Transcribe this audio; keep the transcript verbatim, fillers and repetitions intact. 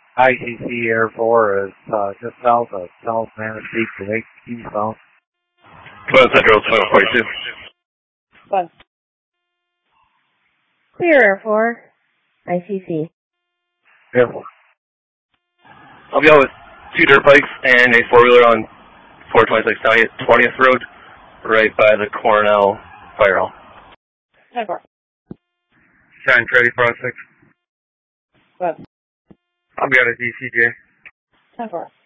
I C C Air four is uh, just south of South Manistee, Lake Keystone. twelve Central, twelve forty-two. Bus. Clear Air four, I C C. Yep. I'll be out with two dirt bikes and a four-wheeler on four twenty-six twentieth Road, right by the Cornell Fire Hall. ten four. Shine Freddy four oh six. Bus. I'll be out at D C J. ten four.